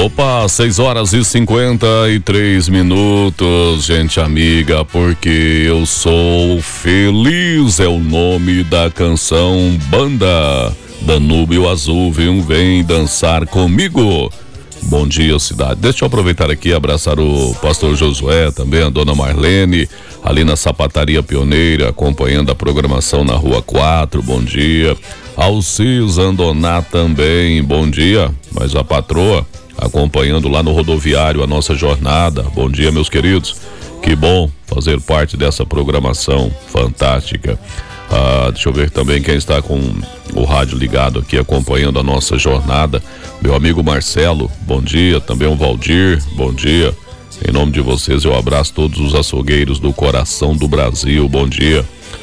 Opa, 6h53, gente amiga, porque eu sou feliz, é o nome da canção. Banda Danúbio Azul, vem dançar comigo. Bom dia, cidade. Deixa eu aproveitar aqui e abraçar o pastor Josué, também a dona Marlene, ali na Sapataria Pioneira, acompanhando a programação na Rua 4, bom dia. Alcides Andoná também, bom dia. Mas a patroa acompanhando lá no rodoviário a nossa jornada. Bom dia, meus queridos. Que bom fazer parte dessa programação fantástica. Deixa eu ver também quem está com o rádio ligado aqui acompanhando a nossa jornada. Meu amigo Marcelo, bom dia. Também o Valdir, bom dia. Em nome de vocês eu abraço todos os açougueiros do coração do Brasil, bom dia.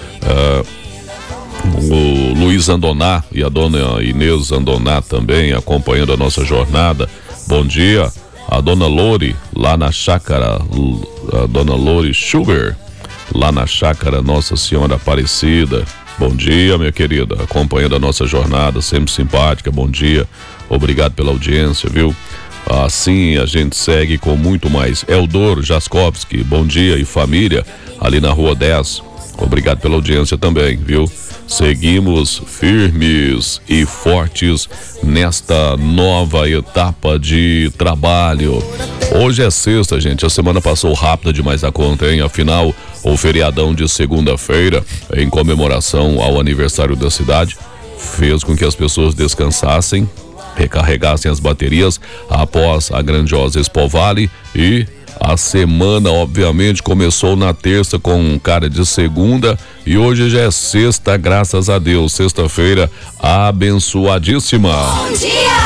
O Luiz Andoná e a dona Inês Andoná também acompanhando a nossa jornada. Bom dia. A dona Lori, lá na chácara, a dona Lori Schubert, lá na chácara Nossa Senhora Aparecida. Bom dia, minha querida, acompanhando a nossa jornada, sempre simpática, bom dia. Obrigado pela audiência, viu? Assim a gente segue com muito mais. Eldor Jaskowski, bom dia, e família, ali na Rua 10. Obrigado pela audiência também, viu? Seguimos firmes e fortes nesta nova etapa de trabalho. Hoje é sexta, gente. A semana passou rápida demais da conta, hein? Afinal, o feriadão de segunda-feira, em comemoração ao aniversário da cidade, fez com que as pessoas descansassem, recarregassem as baterias após a grandiosa Expo Vale. E a semana, obviamente, começou na terça com cara de segunda e hoje já é sexta, graças a Deus. Sexta-feira abençoadíssima. Bom dia!